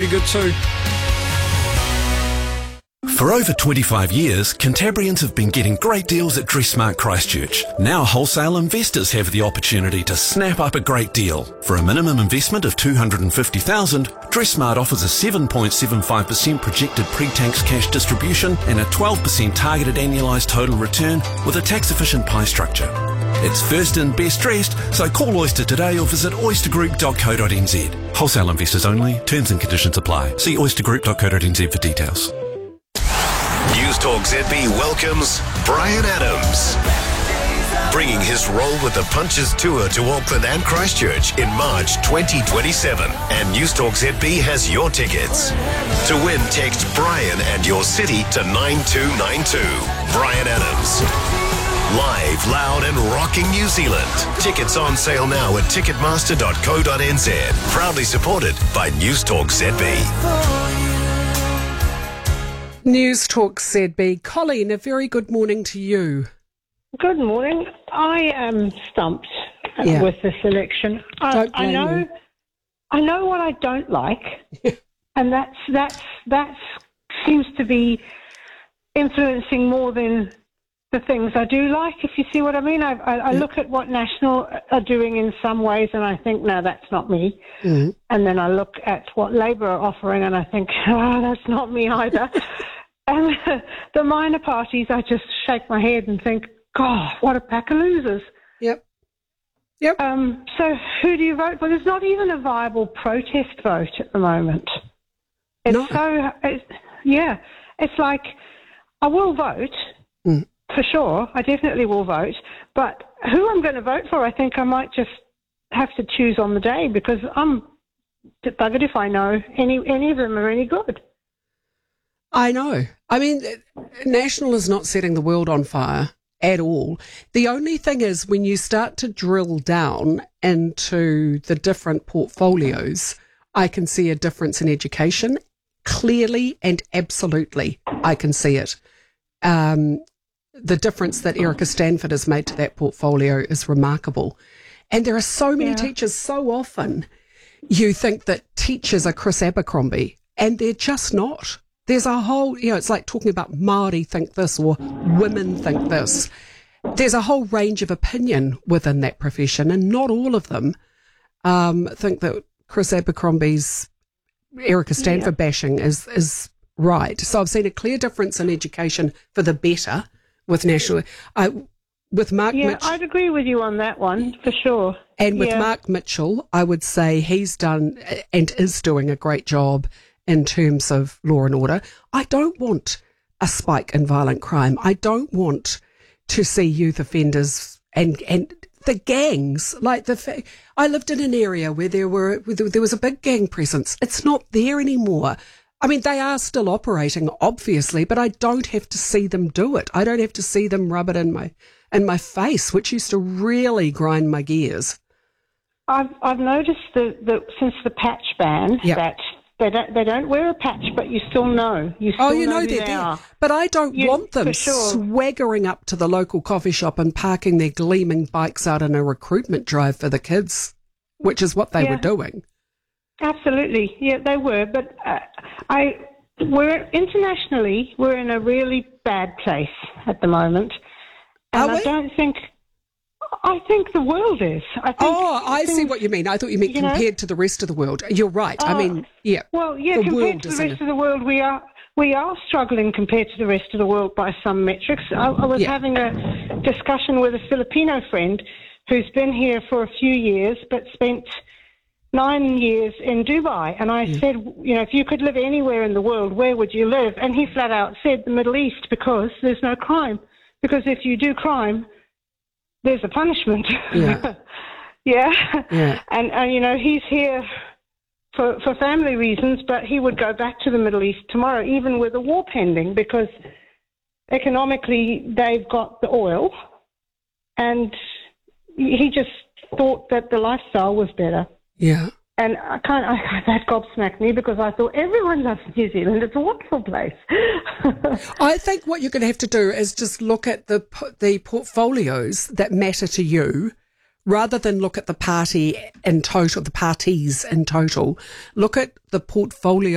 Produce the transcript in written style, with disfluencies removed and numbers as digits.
be good too. For over 25 years, Cantabrians have been getting great deals at Dressmart Christchurch. Now wholesale investors have the opportunity to snap up a great deal. For a minimum investment of $250,000, Dressmart offers a 7.75% projected pre-tax cash distribution and a 12% targeted annualised total return with a tax-efficient pie structure. It's first in, best dressed, so call Oyster today or visit oystergroup.co.nz. Wholesale investors only. Terms and conditions apply. See oystergroup.co.nz for details. News Talk ZB welcomes Brian Adams, bringing his Roll with the Punches tour to Auckland and Christchurch in March 2027. And News Talk ZB has your tickets. To win, text Brian and your city to 9292. Brian Adams. Live, loud and rocking New Zealand. Tickets on sale now at ticketmaster.co.nz. Proudly supported by News Talk ZB. News Talk ZB. Colleen, a very good morning to you. Good morning. I am stumped with this election. I know what I don't like, and that seems to be influencing more than the things I do like, if you see what I mean. I look at what National are doing in some ways and I think, no, that's not me. Mm-hmm. And then I look at what Labour are offering and I think, oh, that's not me either. And the minor parties, I just shake my head and think, God, what a pack of losers. Yep. So who do you vote for? There's not even a viable protest vote at the moment. It's like, I will vote, for sure. I definitely will vote. But who I'm going to vote for, I think I might just have to choose on the day because I'm buggered if I know any of them are any good. I know. I mean, National is not setting the world on fire at all. The only thing is when you start to drill down into the different portfolios, I can see a difference in education. Clearly and absolutely, I can see it. The difference that Erica Stanford has made to that portfolio is remarkable. And there are so many teachers, so often you think that teachers are Chris Abercrombie, and they're just not. There's a whole, it's like talking about Māori think this or women think this. There's a whole range of opinion within that profession, and not all of them think that Chris Abercrombie's Erica Stanford bashing is right. So I've seen a clear difference in education for the better with National. With Mark Mitchell. I'd agree with you on that one, for sure. And with Mark Mitchell, I would say he's done and is doing a great job in terms of law and order. I don't want a spike in violent crime. I don't want to see youth offenders and the gangs. I lived in an area where there was a big gang presence. It's not there anymore. I mean, they are still operating, obviously, but I don't have to see them do it. I don't have to see them rub it in my face, which used to really grind my gears. I've noticed that since the patch ban that they don't wear a patch, but you still know. You know they're they there. are. But I don't want them swaggering up to the local coffee shop and parking their gleaming bikes out in a recruitment drive for the kids, which is what they were doing. Absolutely, they were. But internationally, we're in a really bad place at the moment, and I think the world is. I see what you mean. I thought you meant compared to the rest of the world. You're right. Well, compared to the rest of the world, we are struggling compared to the rest of the world by some metrics. I was having a discussion with a Filipino friend who's been here for a few years, but spent 9 years in Dubai. And I said, if you could live anywhere in the world, where would you live? And he flat out said the Middle East, because there's no crime. Because if you do crime, there's a punishment. And he's here for family reasons, but he would go back to the Middle East tomorrow, even with a war pending, because economically they've got the oil, and he just thought that the lifestyle was better. Yeah. And that gobsmacked me, because I thought everyone loves New Zealand. It's a wonderful place. I think what you're going to have to do is just look at the portfolios that matter to you, rather than look at the parties in total. Look at the portfolio